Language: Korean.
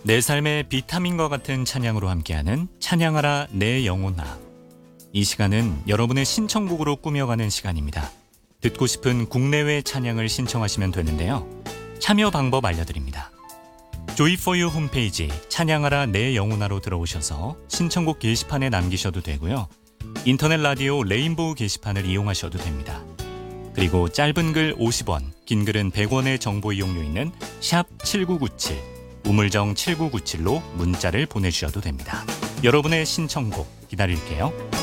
내 삶의 비타민과 같은 찬양으로 함께하는 찬양하라 내 영혼아. 이 시간은 여러분의 신청곡으로 꾸며가는 시간입니다. 듣고 싶은 국내외 찬양을 신청하시면 되는데요. 참여 방법 알려드립니다. 조이4유 홈페이지 찬양하라 내 영혼아로 들어오셔서 신청곡 게시판에 남기셔도 되고요. 인터넷 라디오 레인보우 게시판을 이용하셔도 됩니다. 그리고 짧은 글 50원, 긴 글은 100원의 정보 이용료 있는 샵 7997, 우물정 7997로 문자를 보내주셔도 됩니다. 여러분의 신청곡 기다릴게요.